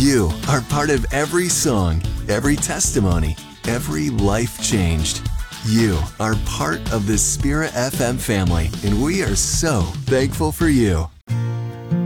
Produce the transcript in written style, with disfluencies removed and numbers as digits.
You are part of every song, every testimony, every life changed. You are part of the Spirit FM family, and we are so thankful for you.